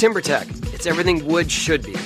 TimberTech. It's everything wood should be.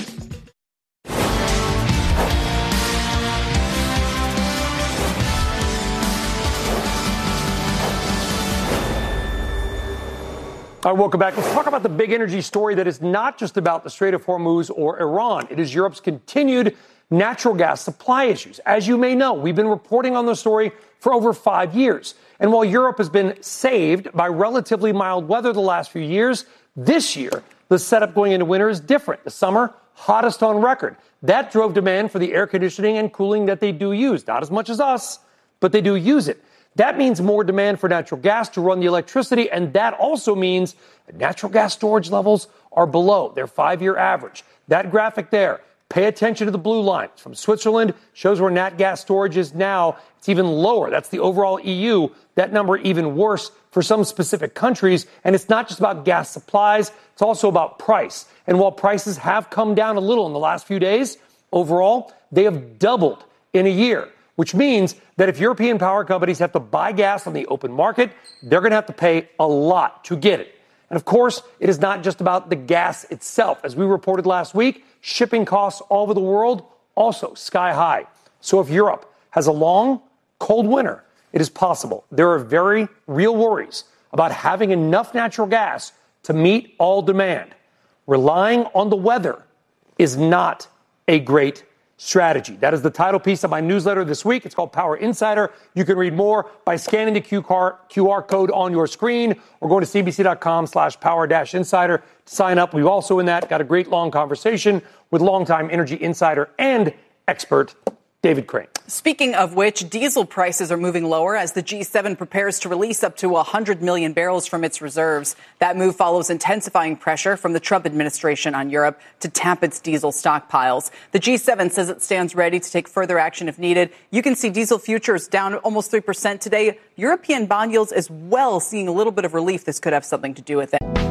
All right, welcome back. Let's talk about the big energy story that is not just about the Strait of Hormuz or Iran. It is Europe's continued natural gas supply issues. As you may know, we've been reporting on the story for over 5 years. And while Europe has been saved by relatively mild weather the last few years, this year, the setup going into winter is different. The summer, hottest on record. That drove demand for the air conditioning and cooling that they do use. Not as much as us, but they do use it. That means more demand for natural gas to run the electricity, and that also means that natural gas storage levels are below their 5-year average. That graphic there, pay attention to the blue line. It's from Switzerland, shows where nat gas storage is now. It's even lower. That's the overall EU. That number even worse for some specific countries. And it's not just about gas supplies, it's also about price. And while prices have come down a little in the last few days, overall, they have doubled in a year, which means that if European power companies have to buy gas on the open market, they're going to have to pay a lot to get it. And of course, it is not just about the gas itself. As we reported last week, shipping costs all over the world also sky high. So if Europe has a long, cold winter, it is possible. There are very real worries about having enough natural gas to meet all demand. Relying on the weather is not a great strategy. That is the title piece of my newsletter this week. It's called Power Insider. You can read more by scanning the QR code on your screen or going to cbc.com/power-insider to sign up. We've also in that got a great long conversation with longtime energy insider and expert David Crane. Speaking of which, diesel prices are moving lower as the G7 prepares to release up to 100 million barrels from its reserves. That move follows intensifying pressure from the Trump administration on Europe to tap its diesel stockpiles. The G7 says it stands ready to take further action if needed. You can see diesel futures down almost 3% today. European bond yields as well seeing a little bit of relief. This could have something to do with it.